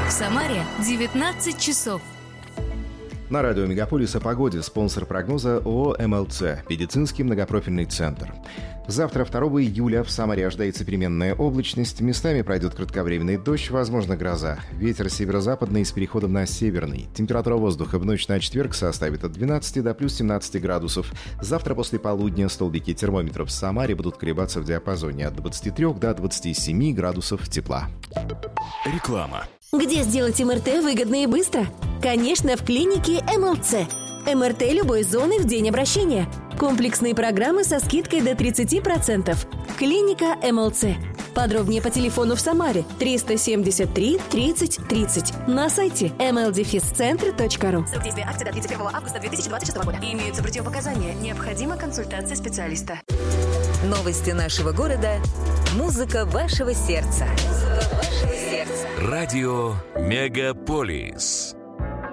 В Самаре 19 часов. На радио «Мегаполис» о погоде. Спонсор прогноза ООО «МЛЦ» – медицинский многопрофильный центр. Завтра, 2 июля, в Самаре ожидается переменная облачность. Местами пройдет кратковременный дождь, возможно, гроза. Ветер северо-западный с переходом на северный. Температура воздуха в ночь на четверг составит от 12 до плюс 17 градусов. Завтра после полудня столбики термометров в Самаре будут колебаться в диапазоне от 23 до 27 градусов тепла. Реклама. Где сделать МРТ выгодно и быстро? Конечно, в клинике МЛЦ. МРТ любой зоны в день обращения. Комплексные программы со скидкой до 30%. Клиника МЛЦ. Подробнее по телефону в Самаре 373 30 30. На сайте mldefiscentr.ru. Срок действия акции до 31 августа 2026 года. Имеются противопоказания. Необходима консультация специалиста. Новости нашего города. Музыка вашего сердца. Радио «Мегаполис».